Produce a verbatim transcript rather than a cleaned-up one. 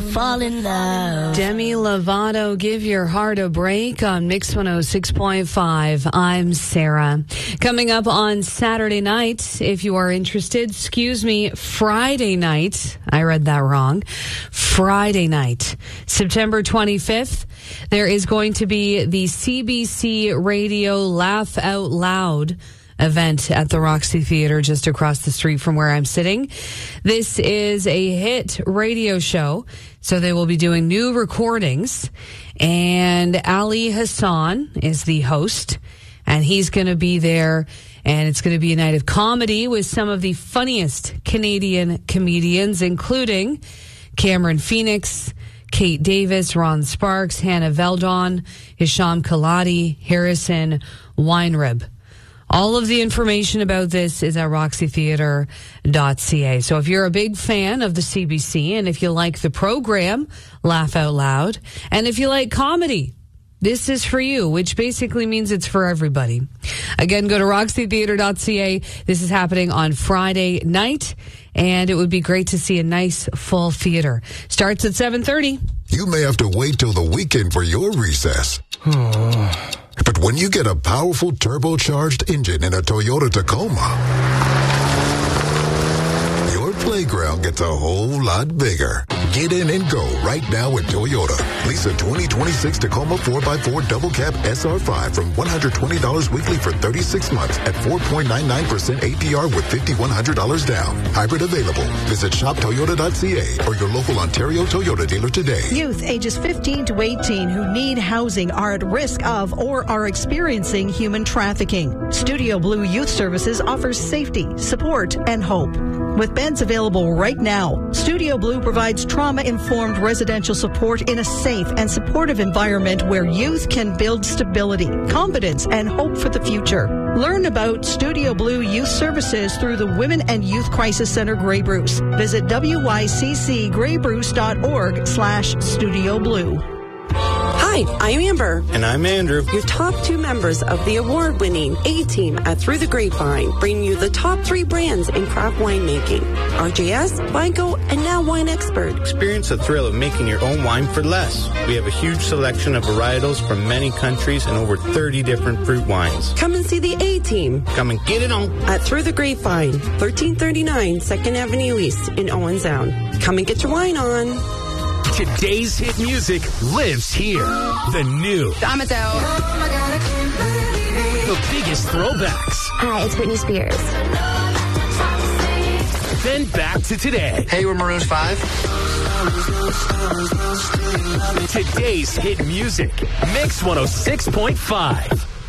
fall in love. Demi Lovato, Give Your Heart a Break on Mix one oh six point five. I'm Sarah. Coming up on Saturday night, if you are interested, excuse me, Friday night. I read that wrong. Friday night, September twenty-fifth. There is going to be the C B C Radio Laugh Out Loud event at the Roxy Theater just across the street from where I'm sitting. This is a hit radio show, so they will be doing new recordings, and Ali Hassan is the host, and he's going to be there, and it's going to be a night of comedy with some of the funniest Canadian comedians, including Cameron Phoenix, Kate Davis, Ron Sparks, Hannah Veldon, Hisham Kaladi, Harrison Weinrib. All of the information about this is at roxy theater dot c a. So if you're a big fan of the C B C, and if you like the program, Laugh Out Loud, and if you like comedy, this is for you, which basically means it's for everybody. Again, go to roxy theater dot c a. This is happening on Friday night, and it would be great to see a nice full theater. Starts at seven thirty. You may have to wait till the weekend for your recess. But when you get a powerful turbocharged engine in a Toyota Tacoma, your playground gets a whole lot bigger. Get in and go right now at Toyota. Lease a twenty twenty-six Tacoma four by four Double Cab S R five from one hundred twenty dollars weekly for thirty-six months at four point nine nine percent A P R with five thousand one hundred dollars down. Hybrid available. Visit shop toyota dot c a or your local Ontario Toyota dealer today. Youth ages fifteen to eighteen who need housing are at risk of or are experiencing human trafficking. Studio Blue Youth Services offers safety, support, and hope. With beds available right now, Studio Blue provides trauma-informed residential support in a safe and supportive environment where youth can build stability, confidence, and hope for the future. Learn about Studio Blue Youth Services through the Women and Youth Crisis Center Grey Bruce. Visit w y c c grey bruce dot org slash Studio Blue. Hi, I'm Amber. And I'm Andrew. Your top two members of the award-winning A-Team at Through the Grapevine, bringing you the top three brands in craft winemaking. R J S, Vineco, and now Wine Expert. Experience the thrill of making your own wine for less. We have a huge selection of varietals from many countries and over thirty different fruit wines. Come and see the A-Team. Come and get it on. At Through the Grapevine, thirteen thirty-nine second Avenue East in Owen Sound. Come and get your wine on. Today's hit music lives here. The new. Amato. The biggest throwbacks. Hi, it's Britney Spears. Then back to today. Hey, we're Maroon five. Today's hit music. Mix one oh six point five.